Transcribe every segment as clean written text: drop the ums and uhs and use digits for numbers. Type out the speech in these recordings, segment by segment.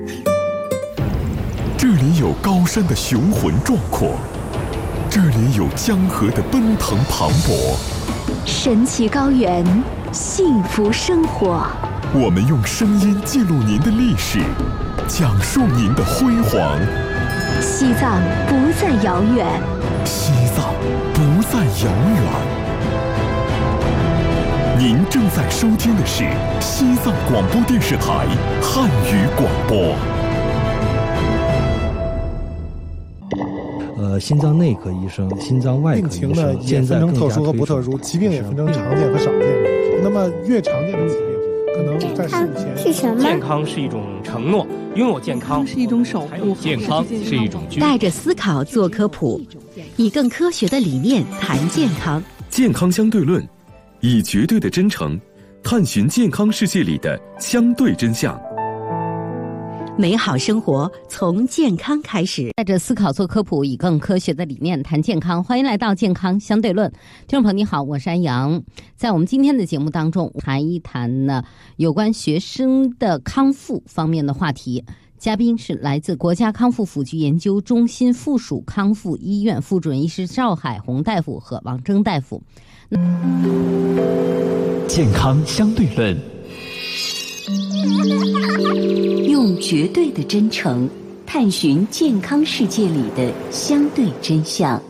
这里有高山的雄浑壮阔，这里有江河的奔腾磅礴， 神奇高原，幸福生活。 我们用声音记录您的历史，讲述您的辉煌。 西藏不再遥远， 西藏不再遥远。您正在收听的是西藏广播电视台汉语广播。 心脏内科医生、心脏外科医生， 病情呢也分成特殊和不特殊，疾病也分成常见和少见。那么越常见的疾病，可能在15前是什么？ 健康是一种承诺，拥有健康是一种守护， 健康是一种带着思考做科普，以更科学的理念谈健康。 健康相对论，以绝对的真诚探寻健康世界里的相对真相。 美好生活从健康开始， 带着思考做科普，以更科学的理念谈健康。欢迎来到健康相对论，听众朋友你好，我是安阳。在我们今天的节目当中，谈一谈呢有关学生的康复方面的话题。嘉宾是来自国家康复辅具研究中心附属康复医院副主任医师赵海红大夫和王征大夫。 健康相对论， 用绝对的真诚探寻健康世界里的相对真相。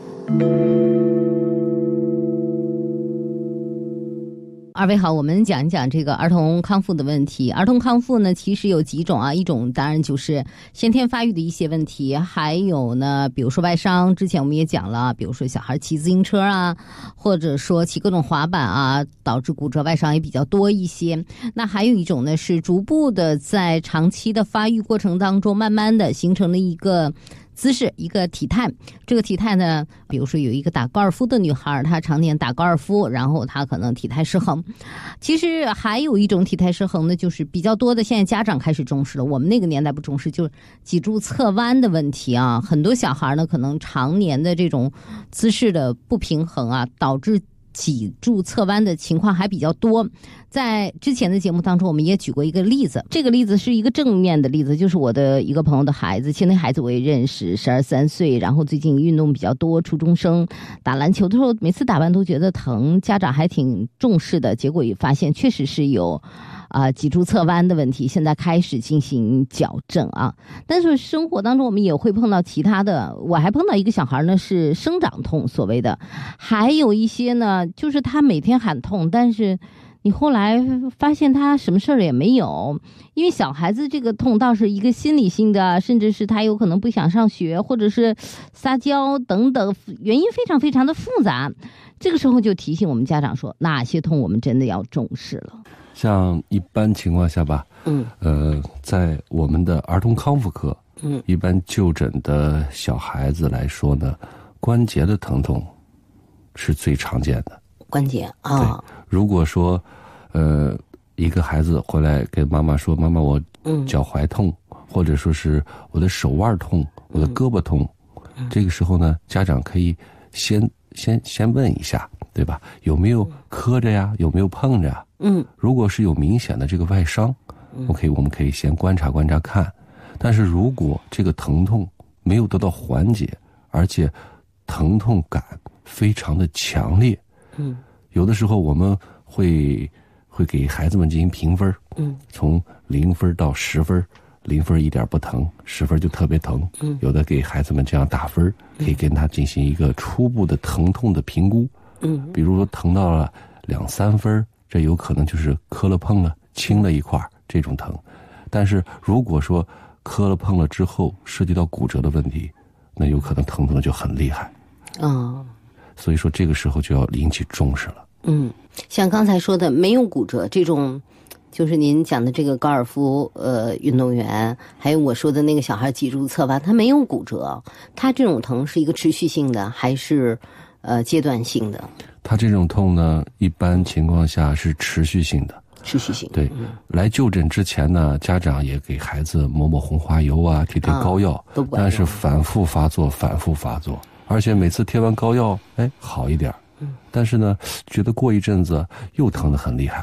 二位好，我们讲一讲这个儿童康复的问题。儿童康复呢，其实有几种啊，一种当然就是先天发育的一些问题，还有呢，比如说外伤，之前我们也讲了，比如说小孩骑自行车啊，或者说骑各种滑板啊，导致骨折外伤也比较多一些。那还有一种呢，是逐步的在长期的发育过程当中，慢慢的形成了一个姿势，一个体态。这个体态呢，比如说有一个打高尔夫的女孩，她常年打高尔夫，然后她可能体态失衡。其实还有一种体态失衡呢，就是比较多的，现在家长开始重视了，我们那个年代不重视，就是脊柱侧弯的问题啊。很多小孩呢，可能常年的这种姿势的不平衡啊，导致脊柱侧弯的情况还比较多。在之前的节目当中，我们也举过一个例子，这个例子是一个正面的例子，就是我的一个朋友的孩子，其实那孩子我也认识12、13岁，然后最近运动比较多，初中生，打篮球的时候每次打完都觉得疼，家长还挺重视的，结果也发现确实是有脊柱侧弯的问题，现在开始进行矫正啊。但是生活当中我们也会碰到其他的，我还碰到一个小孩呢是生长痛所谓的，还有一些呢就是他每天喊痛，但是你后来发现他什么事儿也没有，因为小孩子这个痛倒是一个心理性的，甚至是他有可能不想上学，或者是撒娇等等，原因非常非常的复杂。这个时候就提醒我们家长说，哪些痛我们真的要重视了。 像一般情况下吧，在我们的儿童康复科，一般就诊的小孩子来说呢，关节的疼痛是最常见的。 关节啊， 对，如果说一个孩子回来跟妈妈说，妈妈我脚踝痛，或者说是我的手腕痛，我的胳膊痛，这个时候呢，家长可以先问一下，对吧？有没有磕着呀？有没有碰着呀？如果是有明显的这个外伤，我们可以先观察观察看。但是如果这个疼痛没有得到缓解，而且疼痛感非常的强烈，有的时候我们会给孩子们进行评分，从0分到10分，0分一点不疼，10分就特别疼。有的给孩子们这样打分，可以跟他进行一个初步的疼痛的评估。比如说疼到了2、3分，这有可能就是磕了碰了青了一块这种疼。但是如果说磕了碰了之后涉及到骨折的问题，那有可能疼痛就很厉害。所以说这个时候就要引起重视了。 像刚才说的没有骨折这种，就是您讲的这个高尔夫运动员，还有我说的那个小孩脊柱侧弯，他没有骨折，他这种疼是一个持续性的还是阶段性的？ 他这种痛呢，一般情况下是持续性的。 持续性。 对，来就诊之前呢，家长也给孩子抹红花油啊，贴膏药，但是反复发作，而且每次贴完膏药，好一点。但是呢，觉得过一阵子又疼得很厉害了。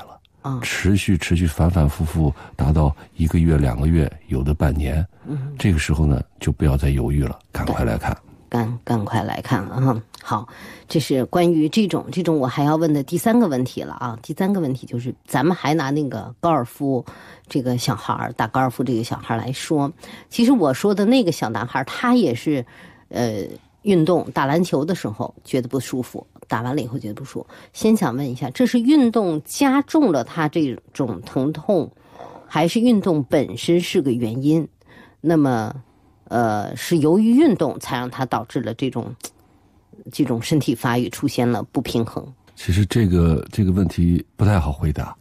持续反反复复达到1个月、2个月，有的半年。这个时候呢，就不要再犹豫了，赶快来看。 赶快来看啊！好，这是关于这种我还要问的第3个问题了啊。第3个问题就是，咱们还拿那个高尔夫这个小孩打高尔夫这个小孩来说，其实我说的那个小男孩，他也是运动打篮球的时候觉得不舒服，打完了以后觉得不舒服。先想问一下，这是运动加重了他这种疼痛，还是运动本身是个原因？那么是由于运动才让他导致了这种身体发育出现了不平衡。 其实这个问题不太好回答。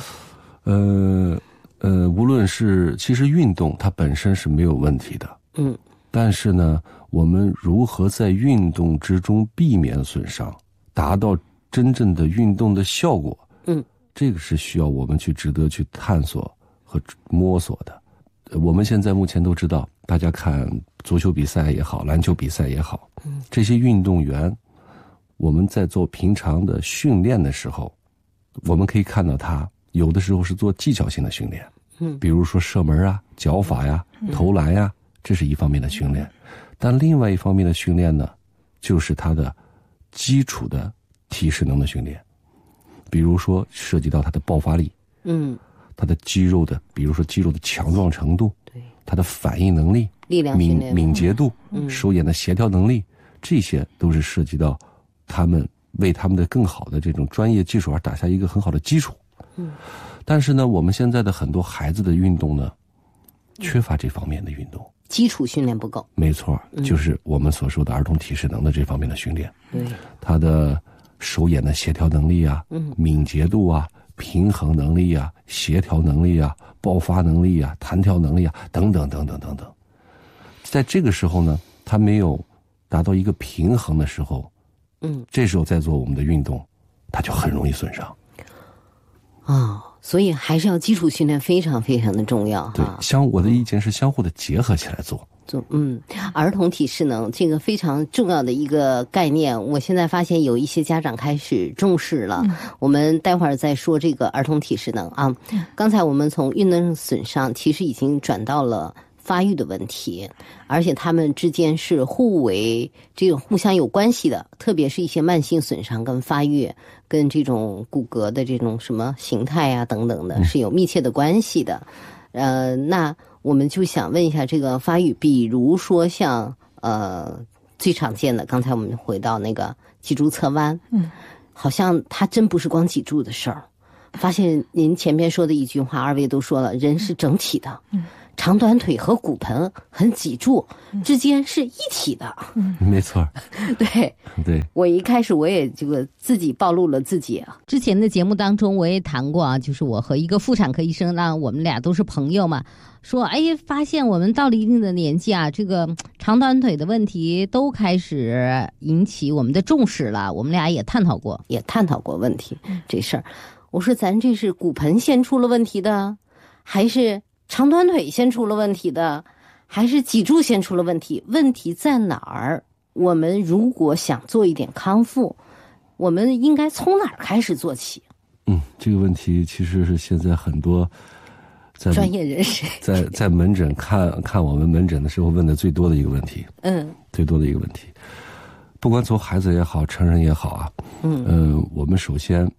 无论是其实运动它本身是没有问题的。但是呢，我们如何在运动之中避免损伤，达到真正的运动的效果？这个是需要我们值得去探索和摸索的。我们现在目前都知道，大家看足球比赛也好，篮球比赛也好，这些运动员，我们在做平常的训练的时候，我们可以看到他有的时候是做技巧性的训练，比如说射门啊、脚法呀、投篮呀，这是一方面的训练。但另外一方面的训练呢，就是他的基础的体适能的训练，比如说涉及到他的爆发力，他的肌肉的，比如说肌肉的强壮程度，对，他的反应能力、 力量训练、 敏捷度、手眼的协调能力，这些都是涉及到他们为他们的更好的这种专业技术而打下一个很好的基础。但是呢，我们现在的很多孩子的运动呢，缺乏这方面的运动， 基础训练不够。 没错，就是我们所说的儿童体适能的这方面的训练。 对， 他的手眼的协调能力啊，敏捷度啊，平衡能力啊，协调能力啊，爆发能力啊，弹跳能力啊，等等等等等等。在这个时候呢，他没有达到一个平衡的时候，这时候再做我们的运动，他就很容易损伤。 所以还是要基础训练非常非常的重要。 对，我的意见是相互的结合起来做。 儿童体适能这个非常重要的一个概念，我现在发现有一些家长开始重视了。我们待会儿再说这个儿童体适能啊。刚才我们从运动损伤其实已经转到了发育的问题，而且他们之间是互相有关系的，特别是一些慢性损伤跟发育跟这种骨骼的这种什么形态啊等等的是有密切的关系的。那我们就想问一下这个发育，比如说像最常见的，刚才我们回到那个脊柱侧弯，好像它真不是光脊柱的事儿。发现您前面说的一句话，二位都说了，人是整体的，长短腿和骨盆和脊柱之间是一体的。 没错。 对，我一开始我也这个自己暴露了自己。之前的节目当中我也谈过啊，就是我和一个妇产科医生，那我们俩都是朋友嘛，说发现我们到了一定的年纪啊，这个长短腿的问题都开始引起我们的重视了。我们俩也探讨过问题这事儿。我说咱这是骨盆先出了问题的，还是长短腿先出了问题的，还是脊柱先出了问题？问题在哪儿？我们如果想做一点康复，我们应该从哪儿开始做起？ 这个问题其实是现在很多专业人士在门诊看我们门诊的时候问的最多的一个问题。最多的一个问题，不管从孩子也好，成人也好啊。我们首先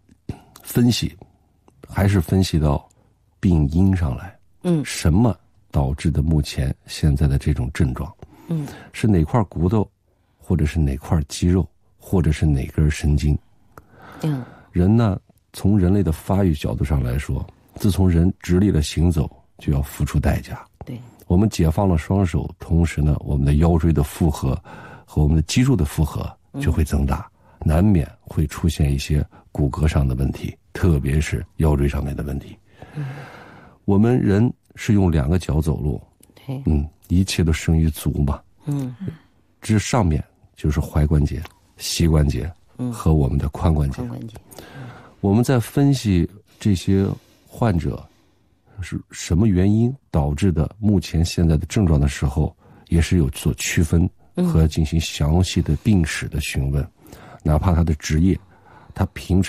还是分析到病因上来。什么导致的目前现在的这种症状？是哪块骨头，或者是哪块肌肉，或者是哪根神经？人呢，从人类的发育角度上来说，自从人直立了行走，就要付出代价。 对， 我们解放了双手，同时呢，我们的腰椎的负荷和我们的肌肉的负荷就会增大，难免会出现一些骨骼上的问题，特别是腰椎上面的问题。我们人是用2个脚走路，一切都生于足嘛。这上面就是踝关节、膝关节和我们的髋关节。我们在分析这些患者是什么原因导致的目前现在的症状的时候，也是有所区分和进行详细的病史的询问，哪怕他的职业，他平常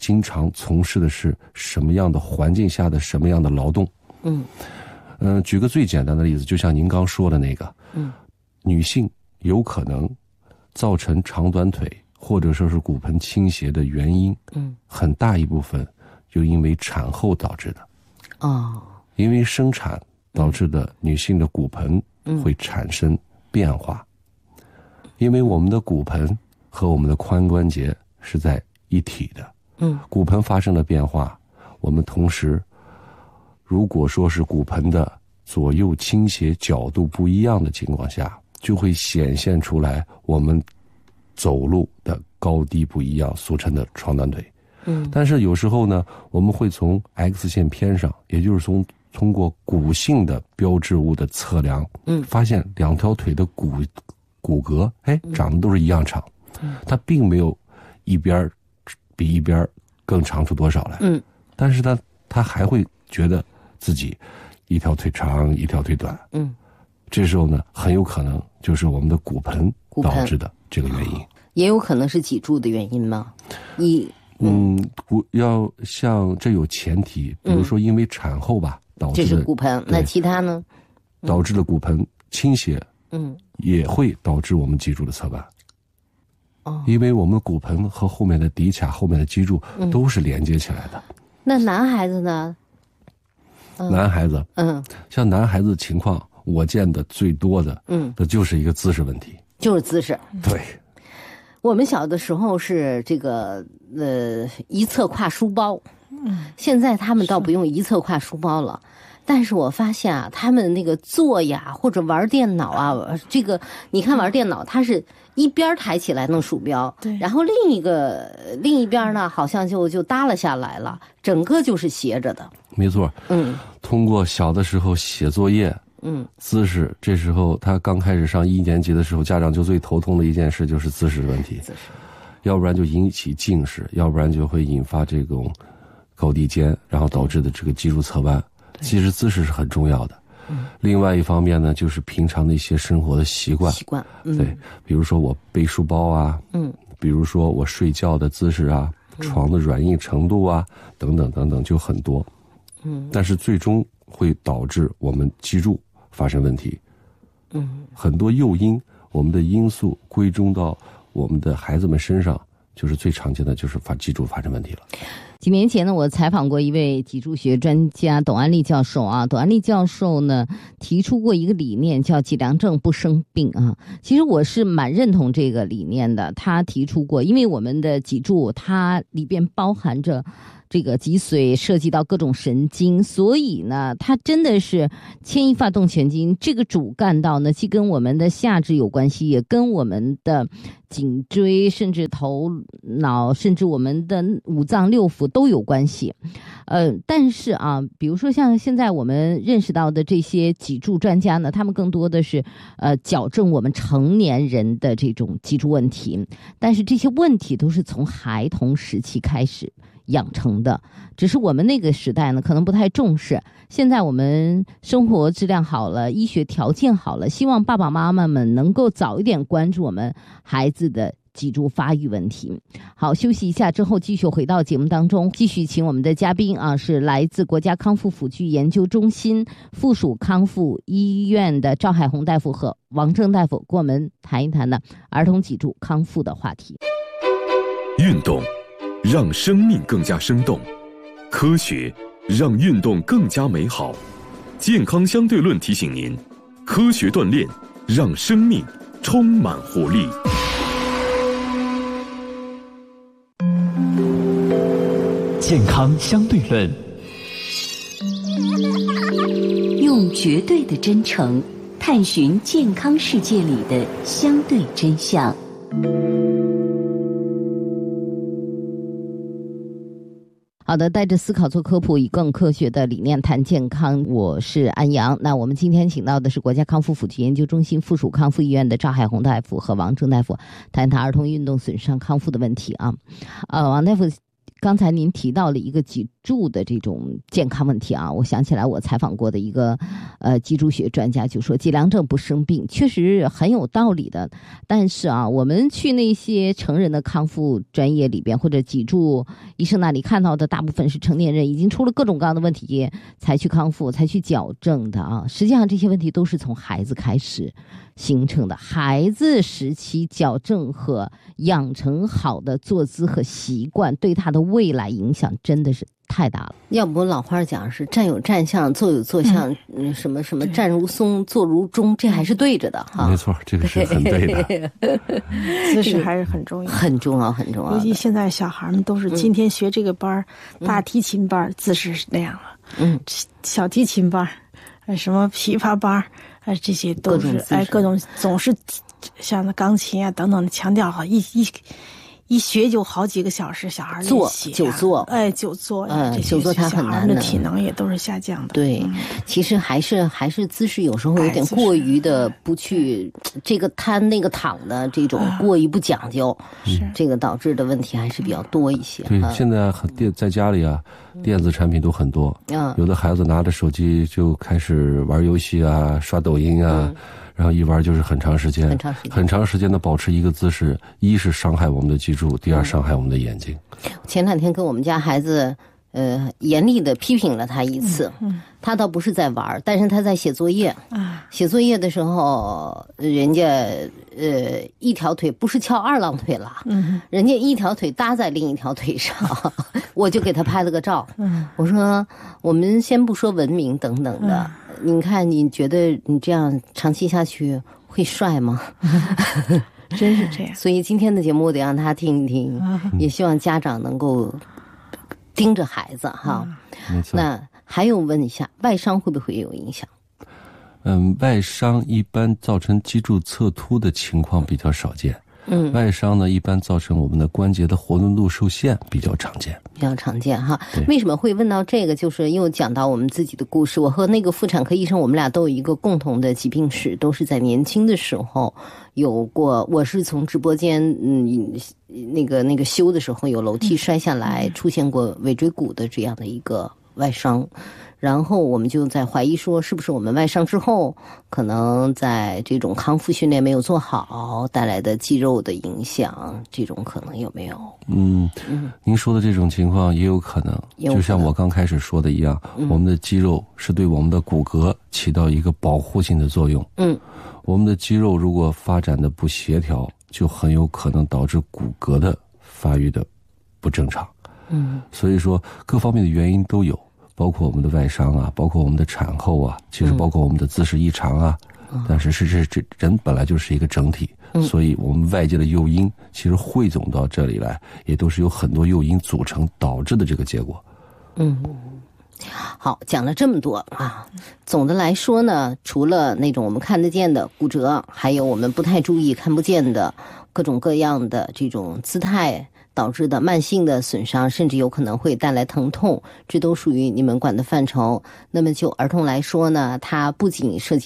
经常从事的是什么样的环境下的什么样的劳动。举个最简单的例子，就像您刚说的那个，女性有可能造成长短腿或者说是骨盆倾斜的原因，很大一部分就因为产后导致的。因为生产导致的女性的骨盆会产生变化，因为我们的骨盆和我们的髋关节是在一体的，骨盆发生了变化，我们同时如果说是骨盆的左右倾斜角度不一样的情况下，就会显现出来我们走路的高低不一样，俗称的长短腿。但是有时候呢，我们会从 X 线片上，也就是通过骨性的标志物的测量，发现两条腿的骨骼，长得都是一样长，它并没有一边比一边更长出多少来，但是他还会觉得自己一条腿长一条腿短，这时候呢，很有可能就是我们的骨盆导致的这个原因， 也有可能是脊柱的原因吗？ 要像这有前提，比如说因为产后吧，导致的这是骨盆，那其他呢？ 导致的骨盆倾斜，也会导致我们脊柱的侧弯。因为我们的骨盆和后面的骶髂、后面的脊柱都是连接起来的。 那男孩子呢？ 男孩子，像男孩子情况，我见的最多的，那就是一个姿势问题， 就是姿势。 对。 我们小的时候是这个一侧挎书包，现在他们倒不用一侧挎书包了，但是我发现啊，他们那个坐呀或者玩电脑啊，这个你看玩电脑，它是一边抬起来弄鼠标，对，然后另一边呢，好像就耷拉下来了，整个就是斜着的。 没错，通过小的时候写作业。姿势，这时候他刚开始上1年级的时候，家长就最头痛的一件事就是姿势问题，要不然就引起近视，要不然就会引发这种高低肩，然后导致的这个脊柱侧弯。其实姿势是很重要的。另外一方面呢，就是平常的一些生活的习惯，对，比如说我背书包啊，比如说我睡觉的姿势啊，床的软硬程度啊，等等等等，就很多。但是最终会导致我们脊柱发生问题。很多诱因，我们的因素归中到我们的孩子们身上，就是最常见的就是脊柱发生问题了。 几年前呢，我采访过一位脊柱学专家董安利教授啊。董安利教授呢提出过一个理念，叫脊梁正不生病啊。其实我是蛮认同这个理念的。他提出过，因为我们的脊柱它里边包含着这个脊髓，涉及到各种神经，所以呢，它真的是牵一发动全身。这个主干道呢，既跟我们的下肢有关系，也跟我们的颈椎，甚至头脑，甚至我们的五脏六腑都有关系。但是啊，比如说像现在我们认识到的这些脊柱专家呢，他们更多的是矫正我们成年人的这种脊柱问题，但是这些问题都是从孩童时期开始养成的，只是我们那个时代呢可能不太重视。现在我们生活质量好了，医学条件好了，希望爸爸妈妈们能够早一点关注我们孩子的脊柱发育问题。好，休息一下之后继续回到节目当中，继续请我们的嘉宾啊，是来自国家康复辅具研究中心附属康复医院的赵海红大夫和王正大夫，跟我们谈一谈呢儿童脊柱康复的话题。 运动让生命更加生动，科学让运动更加美好。健康相对论提醒您，科学锻炼让生命充满活力。 健康相对论， 用绝对的真诚探寻健康世界里的相对真相。好的，带着思考做科普，以更科学的理念谈健康，我是安阳。那我们今天请到的是国家康复辅具研究中心附属康复医院的赵海红大夫和王正大夫，谈谈儿童运动损伤康复的问题啊。王大夫，刚才您提到了一个脊柱的这种健康问题啊，我想起来我采访过的一个脊柱学专家就说，脊梁症不生病，确实很有道理的。但是啊，我们去那些成人的康复专业里边或者脊柱医生那里看到的，大部分是成年人已经出了各种各样的问题才去康复、才去矫正的啊。实际上这些问题都是从孩子开始形成的，孩子时期矫正和养成好的坐姿和习惯，对他的未来影响真的是太大了。 要不老话讲是站有站相，坐有坐相，什么什么站如松，坐如钟，这还是对着的哈。 没错，这个是很对的。 姿势还是很重要， 很重要，很重要。 尤其现在小孩们都是今天学这个班，大提琴班姿势是那样了，小提琴班，什么琵琶班，这些都是各种总是像那钢琴啊等等的强调好一学就好几个小时，小孩久坐， 久坐， 久坐它很难的， 体能也都是下降的。 对，其实还是姿势有时候有点过于的不去这个摊那个躺的这种过于不讲究，这个导致的问题还是比较多一些。 对，现在在家里啊，电子产品都很多，有的孩子拿着手机就开始玩游戏啊，刷抖音啊。然后一玩就是很长时间的保持一个姿势，一是伤害我们的脊柱，第二伤害我们的眼睛。 前两天跟我们家孩子严厉的批评了他一次，他倒不是在玩，但是他在写作业写作业的时候，人家一条腿不是翘二郎腿了，人家一条腿搭在另一条腿上，我就给他拍了个照，我说我们先不说文明等等的，你看你觉得你这样长期下去会帅吗？ 真是这样。 所以今天的节目我得让他听一听，也希望家长能够盯着孩子哈。 没错。 那还有问一下，外伤会不会有影响？ 外伤一般造成脊柱侧凸的情况比较少见。外伤呢，一般造成我们的关节的活动度受限，比较常见哈。为什么会问到这个？就是又讲到我们自己的故事。我和那个妇产科医生，我们俩都有一个共同的疾病史，都是在年轻的时候有过。我是从直播间那个修的时候有楼梯摔下来，出现过尾椎骨的这样的一个外伤。然后我们就在怀疑说，是不是我们外伤之后，可能在这种康复训练没有做好带来的肌肉的影响，这种可能有没有？ 您说的这种情况也有可能，就像我刚开始说的一样，我们的肌肉是对我们的骨骼起到一个保护性的作用。我们的肌肉如果发展的不协调，就很有可能导致骨骼的发育的不正常。所以说各方面的原因都有。包括我们的外伤啊，包括我们的产后啊，其实包括我们的姿势异常啊，但是这人本来就是一个整体，所以我们外界的诱因其实汇总到这里来，也都是有很多诱因组成导致的这个结果。 好，讲了这么多啊，总的来说呢，除了那种我们看得见的骨折，还有我们不太注意看不见的各种各样的这种姿态导致的慢性的损伤，甚至有可能会带来疼痛，这都属于你们管的范畴。那么就儿童来说呢，它不仅涉及